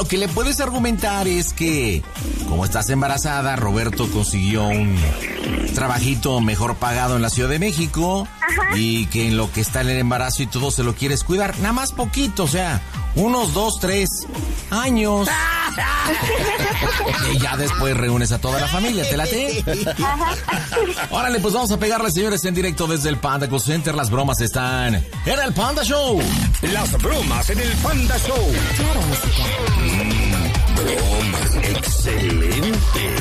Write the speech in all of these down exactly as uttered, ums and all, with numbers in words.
lo que le puedes argumentar es que, como estás embarazada, Roberto consiguió un trabajito mejor pagado en la Ciudad de México. Ajá. Y que en lo que está en el embarazo y todo se lo quieres cuidar. Nada más poquito, o sea, unos dos, tres años. Y ya después reúnes a toda la familia, ¿te late? Ajá. Órale, pues vamos a pegarle, señores, en directo desde el Panda Call Center. Las bromas están en el Panda Show. Las bromas en el Panda Show. Mm, bromas, excelente.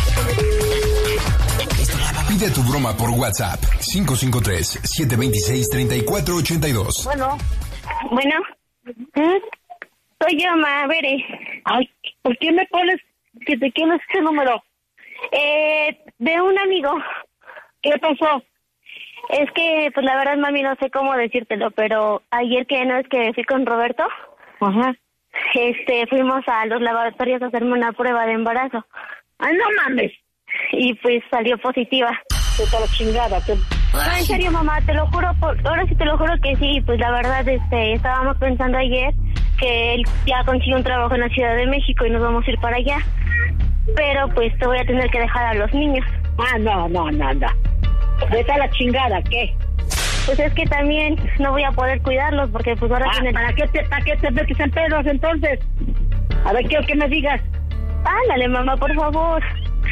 Pide tu broma por WhatsApp. cinco cinco tres, siete dos seis, tres cuatro ocho dos. Bueno. Bueno. ¿Mm? Soy yo, ma, Bere. Ay, ¿por qué me pones que te quieres ese número? Eh, de un amigo. ¿Qué pasó? Es que, pues la verdad, mami, no sé cómo decírtelo, pero ayer que no es que fui con Roberto, Ajá. este, fuimos a los laboratorios a hacerme una prueba de embarazo. Ay, no mames. Y pues salió positiva. Puta la chingada. Te... No, en serio, mamá, te lo juro, por, ahora sí te lo juro que sí. Pues la verdad, este, estábamos pensando ayer que él ya consiguió un trabajo en la Ciudad de México y nos vamos a ir para allá. Pero pues te voy a tener que dejar a los niños. Ah, no, no, no, no. Vete a la chingada, ¿qué? Pues es que también no voy a poder cuidarlos porque pues ahora Ah, tienen... ¿para qué te, para qué te metes en pedos entonces? A ver, quiero que me digas. Ándale, mamá, por favor.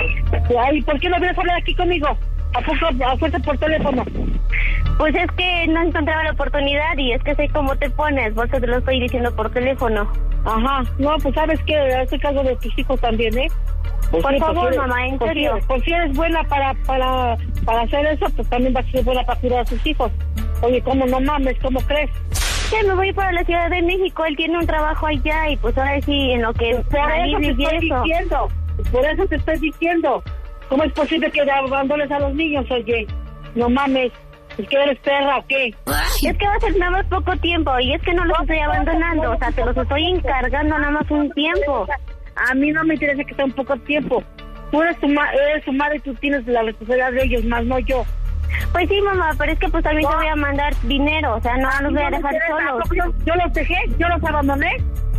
Ay, ¿por qué no vienes a hablar aquí conmigo? ¿A poco a fuerza por teléfono? Pues es que no encontraba la oportunidad y es que sé cómo te pones, por eso te lo estoy diciendo por teléfono. Ajá, no, pues sabes que hace caso de tus hijos también, ¿eh? Pues por sí, favor, pues, mamá, en pues, serio. Pues si eres buena para, para, para hacer eso, pues también vas a ser buena para cuidar a tus hijos. Oye, ¿cómo no mames? ¿Cómo crees? Sí, me voy para la Ciudad de México, él tiene un trabajo allá y pues ahora sí, en lo que... Por eso te y estoy eso. diciendo, por eso te estoy diciendo. ¿Cómo es posible que abandones a los niños, oye? No mames, ¿es que eres perra o qué? Es que va a ser nada más poco tiempo y es que no los estoy abandonando, o sea, te los estoy encargando nada más un tiempo. A mí no me interesa que sea un poco tiempo. Tú eres su, ma eres su madre y tú tienes la responsabilidad de ellos, más no yo. Pues sí, mamá, pero es que pues también No. te voy a mandar dinero, o sea, no los voy a dejar solos. Yo, yo los dejé, yo los abandoné.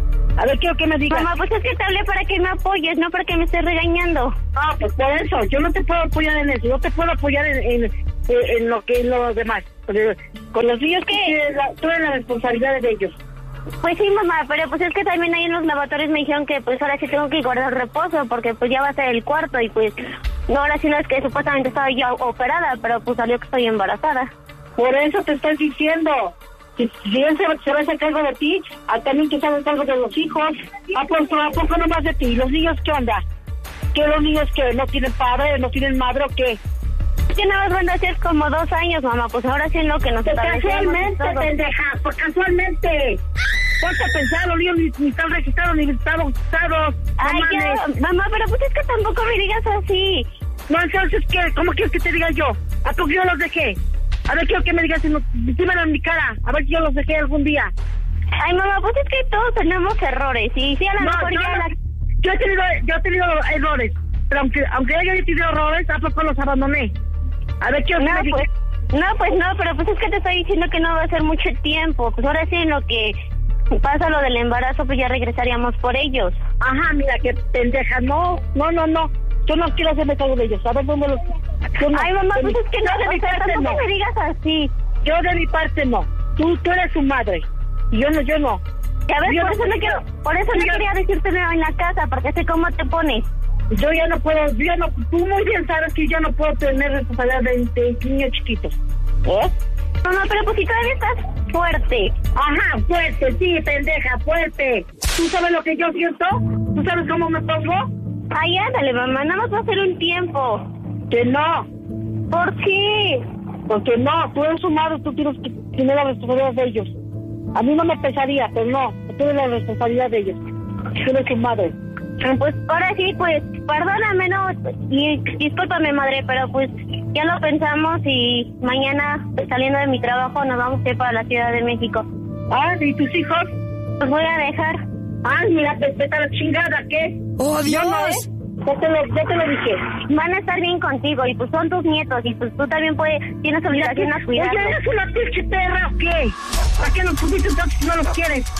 A ver, quiero que me digas. Mamá, pues es que te hablé para que me apoyes, no para que me estés regañando. Ah, pues por eso, yo no te puedo apoyar en eso, yo te puedo apoyar en, en, en lo que en lo demás. Con los niños que tienes la, tú eres la responsabilidad de ellos. Pues sí, mamá, pero pues es que también ahí en los lavatorios me dijeron que pues ahora sí tengo que guardar reposo porque pues ya va a ser el cuarto y pues no, ahora sí no es que supuestamente estaba yo operada, pero pues salió que estoy embarazada. Por eso te estoy diciendo. Si, si él se, se va a hacer cargo de ti, a también que se haga cargo de los hijos. ¿A poco, a poco no más de ti? ¿Los niños qué onda? ¿Qué los niños que no tienen padre, no tienen madre o qué? Que nada más van a ser como dos años, mamá, pues ahora sí en lo que nos Pues establecemos casualmente, todo. pendeja, pues casualmente. Ponte a pensar, los niños ni, ni están registrados ni están bautizados. Ay, No ya, mames. mamá, pero pues es que tampoco me digas así. No, entonces, ¿qué? ¿Cómo quieres que te diga yo? ¿A poco yo los dejé? A ver, quiero que me digas, no, dímelo en mi cara, a ver si yo los dejé algún día. Ay, mamá, pues es que todos tenemos errores y sí, a lo No, mejor yo, ya no- la... yo he tenido, yo he tenido errores, pero aunque, aunque yo haya tenido errores, ¿a poco los abandoné? A ver, quiero que No, me digas. pues, no, pues no, pero pues es que te estoy diciendo que no va a ser mucho tiempo. Pues ahora sí en lo que pasa lo del embarazo, pues ya regresaríamos por ellos. Ajá, mira, que pendeja, no, no, no, no. Yo no quiero hacerme cargo de ellos, a ver dónde los... yo no- Ay, mamá, de pues mi- es que yo no, de mi o sea, parte tampoco no. me digas así. Yo de mi parte no. Tú, tú eres su madre. Y yo no, yo no. Ya ves, Yo por no- eso no quiero, por eso no yo- quería decírtelo en la casa, porque sé cómo te pones. Yo ya no puedo, yo no, tú muy bien sabes que yo no puedo tener responsabilidad de, de niños chiquitos. ¿Eh? Mamá, pero pues si todavía estás fuerte. Ajá, fuerte, sí, pendeja, fuerte. ¿Tú sabes lo que yo siento? ¿Tú sabes cómo me pongo? Ay, ándale, mamá, nada más va a ser un tiempo. Que no, ¿Por qué? porque no, tú eres su madre, tú tienes que tener la responsabilidad de ellos. A mí no me pesaría, pero no, tú eres la responsabilidad de ellos. Tú eres su madre. Pues ahora sí, pues, perdóname, no, y discúlpame, madre, pero pues ya lo pensamos y mañana, pues, saliendo de mi trabajo, nos vamos a ir para la Ciudad de México. Ah, ¿y tus hijos? Los voy a dejar. Ah, mira, te vete a la chingada, ¿qué? ¡Oh, Yo no, Dios! ¿eh? Ya te lo, ya te lo dije. Van a estar bien contigo y pues son tus nietos y pues tú también puedes, tienes obligación a cuidarlos. Oye, ¿eres una pinche perra o qué? ¿Para qué los pusiste entonces si no los quieres?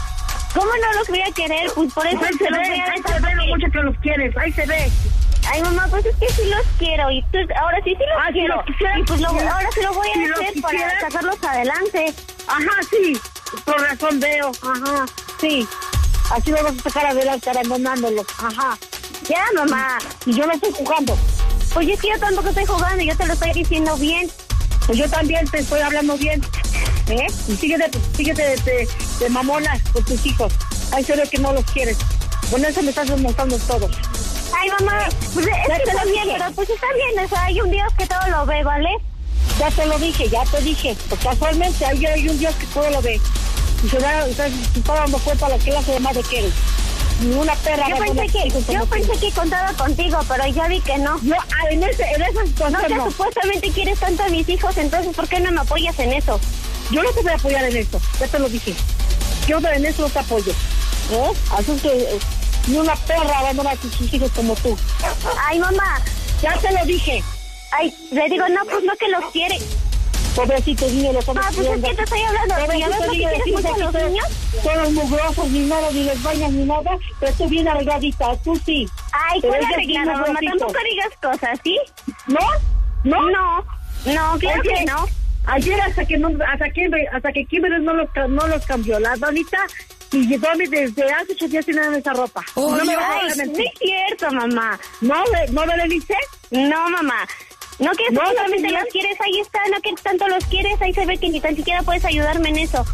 ¿Cómo no los voy a querer? Pues por eso Ahí se se los ve, voy a ahí dejar. se ve lo porque- mucho que los quieres, ahí se ve. Ay, mamá, pues es que sí los quiero. Y tú, ahora sí, sí los Ah, si quiero. los quisieras, y pues lo, si- ahora sí lo voy a si los hacer para quisieras. sacarlos adelante. Ajá, sí, por razón veo, ajá, sí. Así lo vas a sacar adelante, abandonándolos, ajá. Ya, mamá. Y yo no estoy jugando. Pues es que yo tampoco estoy jugando, yo te lo estoy diciendo bien. Pues yo también te estoy hablando bien, ¿eh? Y sigue de, sigue de, de, de mamona con tus hijos. Ahí se ve que no los quieres. Con eso me estás demostrando todo. Ay, mamá, pues es Ya que te lo está bien, dije. pero pues está bien, o sea, hay un Dios que todo lo ve, ¿vale? Ya te lo dije, ya te dije. Pues casualmente hay, hay un Dios que todo lo ve. Y se da, se está dando cuenta de la clase de madre que eres. Ni una perra Yo va a pensé poner que, hijos como yo tú. pensé que contaba contigo, pero ya vi que no. Yo, ah, en, ese, en esa No, situación que no. supuestamente quieres tanto a mis hijos, entonces ¿por qué no me apoyas en eso? Yo no te voy a apoyar en esto, ya te lo dije. Yo en eso no te apoyo. ¿Eh? Así es que eh, ni una perra abandona a sus hijos como tú. Ay, mamá, Ya te lo dije. ay, le digo, no, pues no que los quiere. Pobrecito niño, los Ah, pues es que te estoy hablando. ¿Ya ves lo que quieres mucho a los niños? Todos mugrosos, ni nada, ni les bañas, ni nada. Pero tú bien arregladita, tú sí. Ay, Pero ¿cuál ella arreglado, tiene mamá? huesito. Tampoco digas cosas, ¿sí? ¿No? ¿No? No, no, claro Oye, que no. Ayer hasta que no, hasta que hasta que Kimberly no los ca- no los cambió, la donita y llegó desde hace ocho días tienen esa ropa. Oh, no me Dios. vas a Ay, no mentir. es cierto, mamá. ¿No, Be- no, Berenice? No, mamá. No que No, solamente no, los quieres, ahí está, no que tanto los quieres, ahí se ve que ni tan siquiera puedes ayudarme en eso.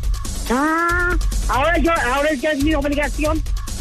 Ah, ahora yo, ahora ya es mi obligación.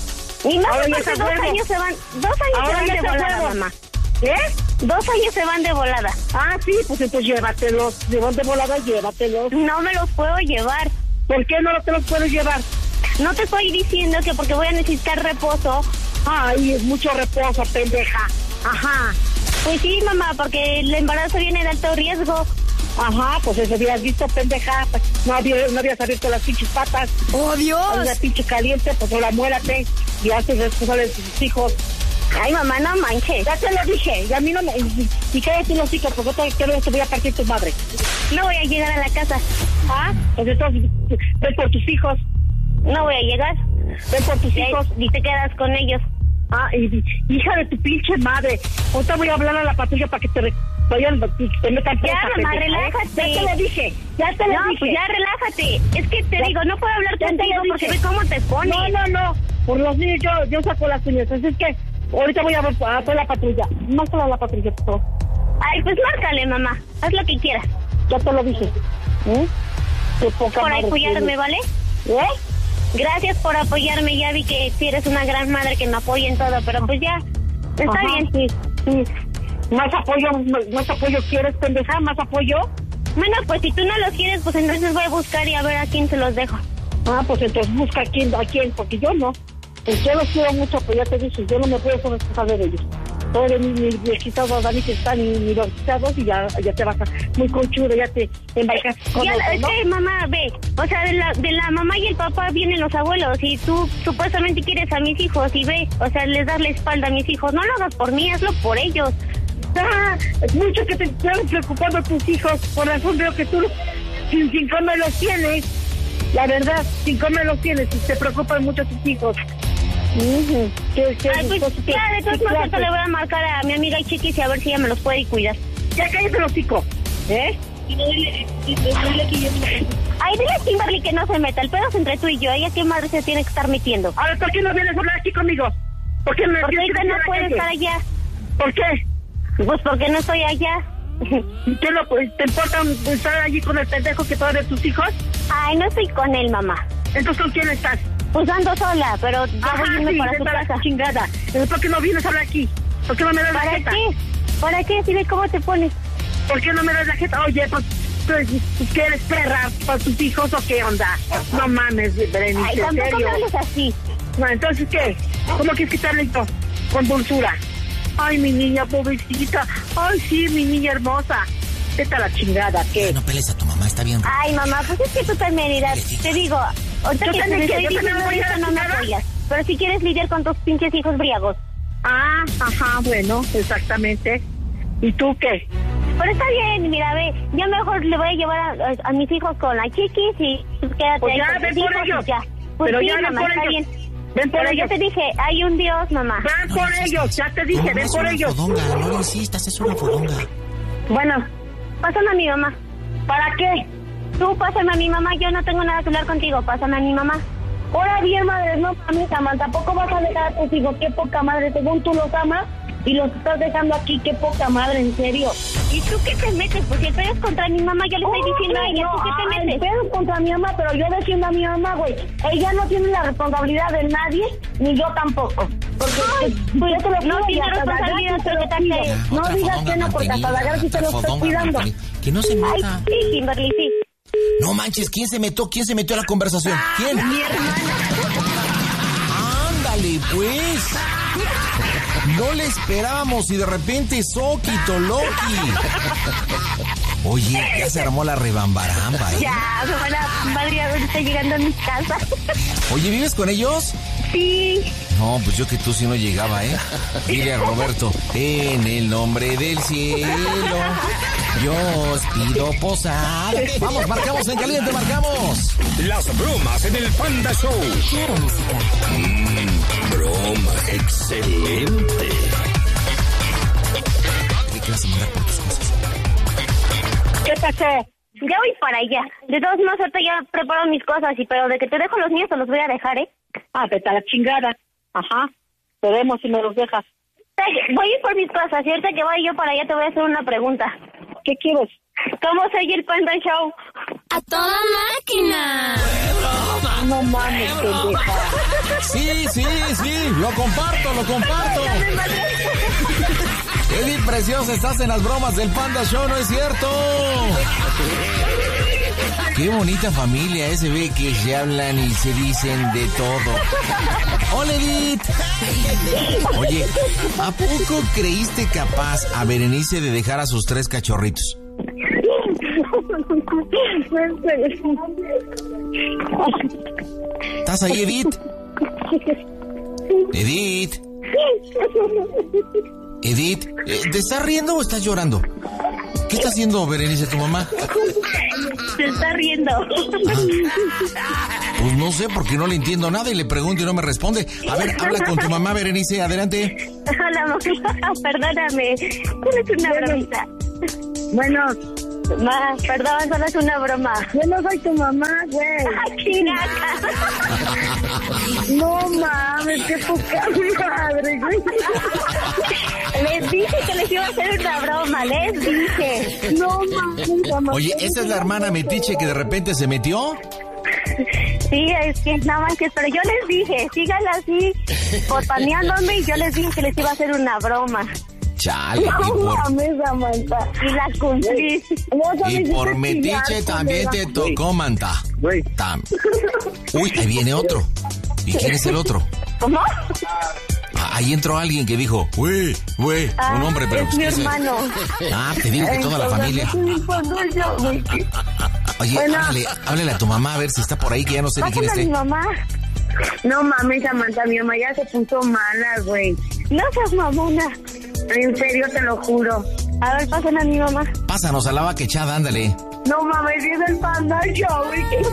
Y más Ahora ya porque está dos huevo. años se van, dos años Ahora se van ya de está volada, huevo. mamá. ¿Eh? Dos años se van de volada. Ah, sí, pues entonces llévatelos. De dónde volada, llévatelos. No me los puedo llevar. ¿Por qué no te los puedes llevar? No te estoy diciendo que porque voy a necesitar reposo. Ay, es mucho reposo, pendeja. Ajá, Pues sí, mamá, porque el embarazo viene de alto riesgo. ajá, pues eso hubieras visto, pendeja. Pues, no, había, no habías abierto las pinches patas. ¡Oh, Dios! Hay una pinche caliente, pues ahora muérate y haces responsable de tus hijos. Ay, mamá, no manches. Ya te lo dije, y a mí no me... Y, y cállate los hijos, porque te, te, te voy a partir tu madre. No voy a llegar a la casa. Ah, pues entonces, ven por tus hijos, No voy a llegar. ven por tus Y, hijos. y te quedas con ellos. Ah, y, y- hija de tu pinche madre. Ahorita voy a hablar a la patrulla para que te, re- vayan, te metan presa. Ya, mamá, pendeja, ¿eh? relájate. Ya te lo dije, ya te lo No, dije. pues ya relájate. Es que te Ya- digo, no puedo hablar ya te contigo lo porque dije. ve cómo te pones. No, no, no. Por los niños yo, yo saco las uñas. Así es que ahorita voy a ver a hacer la patrulla. Márcala a la patrulla, por favor. Ay, pues márcale, mamá. Haz lo que quieras. Ya te lo dije. ¿Eh? Qué poca Por madre apoyarme, tienes. ¿vale? ¿Eh? Gracias por apoyarme. Ya vi que sí eres una gran madre que me apoya en todo, pero pues ya. Está Ajá, bien. Sí, sí. ¿Más apoyo, más apoyo quieres, pendeja? ¿Más apoyo? Bueno, pues si tú no los quieres, pues entonces voy a buscar y a ver a quién se los dejo. Ah, pues entonces busca a quién, a quién, porque yo no. Pues yo los quiero mucho, pero ya te dije, yo no me puedo ser responsable de ellos. Todos de mis mi, viejitos Dani que están ni, ni bautizados y ya, ya te vas a, muy conchudo, ya te embarcas con Ya, otro, es ¿no? que mamá, ve, o sea, de la, de la mamá y el papá vienen los abuelos y tú supuestamente quieres a mis hijos y ve, o sea, les das la espalda a mis hijos. No lo hagas por mí, hazlo por ellos. Ah, es mucho que te están preocupando tus hijos. Por razón veo que tú sin, sin comer los tienes. La verdad, sin comer los tienes y te preocupan mucho tus hijos. Ujú. ¿Qué, qué, Ay, pues entonces, qué- ya, de todas qué maneras clase? le voy a marcar a mi amiga Chiquis y a ver si ella me los puede cuidar. Ya cállate el hocico, ¿eh? Ay, dile a Kimberly que no se meta, el pedo es entre tú y yo. Ella qué madre se tiene que estar metiendo. Ahora, ¿por qué no vienes a hablar aquí conmigo? ¿Por qué me Porque tienes que ahorita no decir a la puede gente? estar allá. ¿Por qué? Pues porque no estoy allá. ¿Qué no, pues, te importa estar allí con el pendejo que todavía es tus hijos? Ay, no estoy con él, mamá. Entonces, ¿con quién estás? Pues ando sola, pero ya Ajá, voy a irme sí, para vete su a la casa. chingada. Entonces, ¿por qué no vienes a hablar aquí? ¿Por qué no me das la ¿Para jeta? qué? ¿Para qué? Dime cómo te pones. ¿Por qué no me das la jeta? Oye, pues, pues, ¿qué eres perra para tus hijos o qué onda? No mames, Berenice, Ay, ¿en tampoco serio? me hables así. No, entonces, ¿qué? ¿Cómo quieres quitarle esto? Con dulzura. Ay, mi niña pobrecita. Ay, sí, mi niña hermosa. Vete a la chingada, ¿qué? No pelees a tu mamá, está bien. Ay, mamá, pues es que tú también, mira, te digo, ahorita Yo que te también, estoy yo también diciendo voy a esto la no me chingada. apoyas. Pero si quieres lidiar con tus pinches hijos briagos. Ah, ajá, bueno, exactamente. ¿Y tú qué? Pero está bien, mira, ve, yo mejor le voy a llevar a, a- a mis hijos con la Chiquis y pues quédate Pues ahí ya, con ve tus por hijos ellos. y ya. Pues Pero sí, ya ven mamá, por está ellos. bien. Ven por Pero ellos. yo te dije, hay un Dios, mamá. Ven por ellos, ya te dije, No, ven es por una ellos. fodonga, no le insistas, es una fodonga. Bueno, pásame a mi mamá. ¿Para qué? Tú pásame a mi mamá, yo no tengo nada que hablar contigo, pásame a mi mamá. Ahora bien, madre, no mames, Samantha, tampoco vas a dejar a tus hijos, qué poca madre, según tú los amas y los estás dejando aquí, qué poca madre, en serio. ¿Y tú qué te metes? Pues si el pedo es contra mi mamá, yo le estoy diciendo a ella, ¿tú qué te El metes? pedo es contra mi mamá, pero yo defiendo a mi mamá, güey. Ella no tiene la responsabilidad de nadie, ni yo tampoco. Porque Ay, pues, yo te lo no pido y tiene hasta la responsabilidad, gratis te pero lo ¿qué tal pido. que- No Otra digas fodonga que no, porque hasta la mantenida, gratis te lo otra estoy fodonga cuidando. mantenida. Que no se Ay, meta. sí, Kimberly, sí. No manches, ¿quién se metió? ¿Quién se metió a la conversación? ¿Quién? Mi hermana. Ándale, pues. No le esperábamos y de repente Soquito Loki. Oye, ya se armó la rebambaramba, ¿eh? Ya, me van a madre ahorita llegando a mi casa. Oye, ¿vives con ellos? Sí. No, pues yo que tú sí no llegaba, ¿eh? Dile a Roberto, en el nombre del cielo, yo os pido posar. Vamos, marcamos en caliente, marcamos. Las bromas en el Panda Show. Claro, música. Mmm, broma, excelente. ¿Qué vas a mandar por tus cosas? ¿Qué pasó? Ya voy para allá. De todos modos, ahorita ya preparo mis cosas, y pero de que te dejo los míos, te los voy a dejar, ¿eh? Ah, vete a la chingada. Ajá. Te vemos si me los dejas. Voy a ir por mis cosas, y ahorita que vaya yo para allá te voy a hacer una pregunta. ¿Qué quieres? ¿Cómo se oye el Panda Show? ¡A toda máquina! No mames, pendeja. Sí, sí, sí, lo comparto, lo comparto. Edith Preciosa, estás en las bromas del Panda Show, ¿no es cierto? Qué bonita familia, ese ve que se hablan y se dicen de todo. ¡Hola, Edith! Oye, ¿a poco creíste capaz a Berenice de dejar a sus tres cachorritos? ¿Estás ahí, Edith? Edith. Edith, eh, ¿te estás riendo o estás llorando? ¿Qué está haciendo Berenice, tu mamá? Se está riendo. Ah, pues no sé, porque no le entiendo nada y le pregunto y no me responde. A ver, habla con tu mamá, Berenice, adelante. Hola, mamá, perdóname. Solo es una bromita. Bueno, Ma, perdón, solo es una broma. yo no soy tu mamá, güey. ¡Ay, chingada! No mames, qué poca madre, güey. Les dije que les iba a hacer una broma, les dije. No mames, mamá. Oye, ¿esa es la hermana metiche que de repente se metió? Sí, es que no manches, pero yo les dije, síganla así, potaneándome, y yo les dije que les iba a hacer una broma. Chale, y No por, mames, Samantha. Y la cumplí. Vos a y mí por dices metiche chillar, también te culera. tocó, manta. Güey, Tam. Uy, ahí viene otro. ¿Y quién es el otro? ¿Cómo? Ah, ahí entró alguien que dijo, güey, güey, Ah, un hombre, pero... es mi pues, ¿qué es? hermano. Ah, te digo que toda la familia. Oye, Bueno. háblale, háblale a tu mamá a ver si está por ahí, que ya no sé ni quién Pásame a mi esté. mamá. No mames, Samantha, mi mamá ya se puso mala, güey. No seas mamona. En serio, te lo juro. A ver, pasen a mi mamá. Pásanos a la vaca echada, ándale. No mames, viene el Panda Show, güey. Qué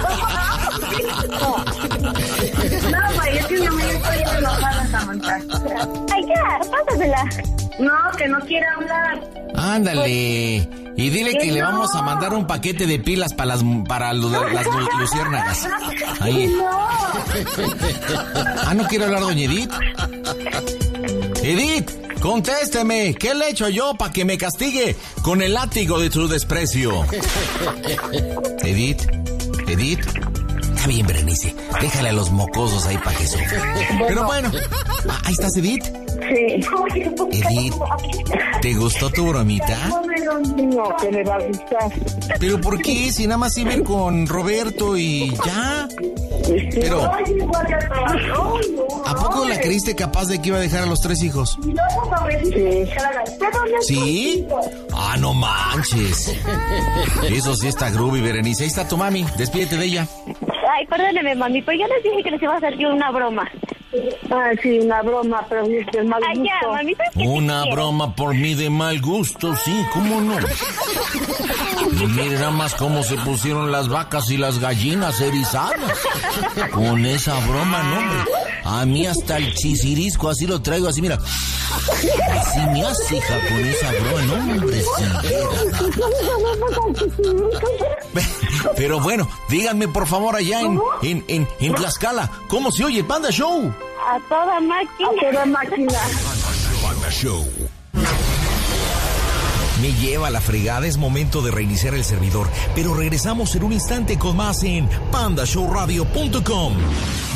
No, güey, es que mi mamá ya está bien enojada, Samantha. Ay, ya, pásamela. No, que no quiere hablar. Ándale. Y dile que Que le no. vamos a mandar un paquete de pilas para las para lu- las lu- luciérnagas. Ahí. No. Ah, ¿no quiere hablar doña Edith? Edith, contésteme. ¿Qué le he hecho yo para que me castigue con el látigo de su desprecio? Edith, Edith. Está bien, Berenice. Déjale a los mocosos ahí para que sufran. Pero bueno. Ah, ahí estás, Edith. Sí. Edith, ¿te gustó tu bromita? No, que me va a gustar. ¿Pero por qué? Si nada más iba a ir con Roberto y ya. Pero, ¿a poco la creíste capaz de que iba a dejar a los tres hijos? ¿Sí? Ah, no manches. Eso sí está groovy, Berenice. Ahí está tu mami. Despídete de ella. Ay, perdóneme, mami, pero yo les dije que les iba a hacer yo una broma. Ah, sí, una broma, pero es de mal gusto. Ay, ya, mamita, ¿qué te Una quiero? broma por mí de mal gusto, sí, ¿cómo no? Y mira nada más cómo se pusieron las vacas y las gallinas erizadas. Con esa broma, no, hombre. A mí hasta el chisirisco así lo traigo, así, mira. Así me hace, hija, con esa broma, no, hombre, sí. Pero bueno, díganme por favor allá en, en, en, en Tlaxcala, ¿cómo se oye el Panda Show? A toda máquina. A toda máquina. Panda Show. Me lleva la fregada, es momento de reiniciar el servidor, pero regresamos en un instante con más en panda show radio punto com.